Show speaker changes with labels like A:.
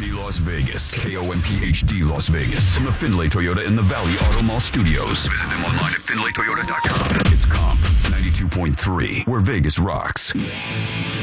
A: KOMPHD Las Vegas. KOMPHD Las Vegas. From the Findlay Toyota in the Valley Auto Mall Studios. Visit them online at FindlayToyota.com. It's Comp 92.3, where Vegas rocks.